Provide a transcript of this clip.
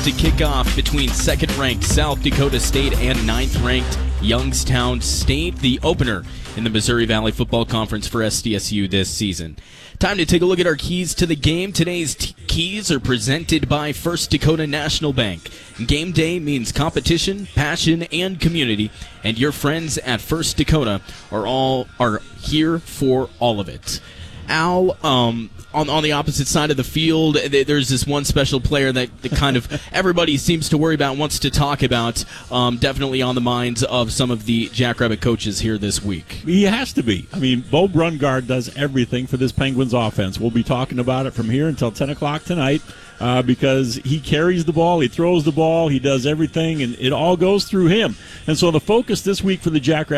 to kick off between second-ranked South Dakota State and ninth-ranked Youngstown State, the opener in the Missouri Valley Football Conference for SDSU this season. Time to take a look at our keys to the game. Today's keys are presented by First Dakota National Bank. Game day means competition, passion, and community, and your friends at First Dakota are here for all of it. Al, on the opposite side of the field, there's this one special player that kind of everybody seems to worry about, wants to talk about, definitely on the minds of some of the Jackrabbit coaches here this week. He has to be. I mean, Bo Brungard does everything for this Penguins offense. We'll be talking about it from here until 10 o'clock tonight because he carries the ball, he throws the ball, he does everything, and it all goes through him. And so the focus this week for the Jackrabbits